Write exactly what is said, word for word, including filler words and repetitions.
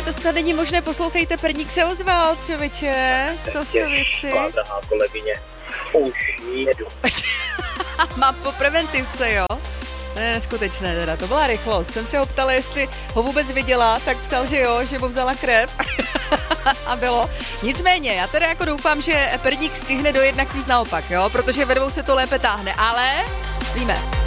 to snad není možné, poslouchejte, Perník se ozval, člověče, to jsou věci. Drahá kolegyně, už jedu. Mám po preventivce, jo? To je neskutečné teda, to byla rychlost. Jsem se ho ptala, jestli ho vůbec viděla, tak psal, že jo, že mu vzala krev. A bylo. Nicméně, já teda jako doufám, že Perník stihne dojet na kvíz naopak, jo? Protože ve dvou se to lépe táhne, ale víme.